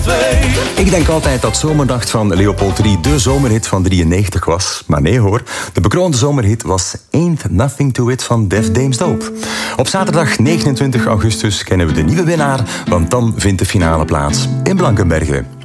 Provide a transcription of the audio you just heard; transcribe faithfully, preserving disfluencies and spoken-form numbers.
twee. Ik denk altijd dat Zomernacht van Leopold drie de zomerhit van drieënnegentig was. Maar nee hoor, de bekroonde zomerhit was Ain't Nothing To It van Def Dames Dope. Op zaterdag negenentwintig augustus kennen we de nieuwe winnaar, want dan vindt de finale plaats in Blankenberge.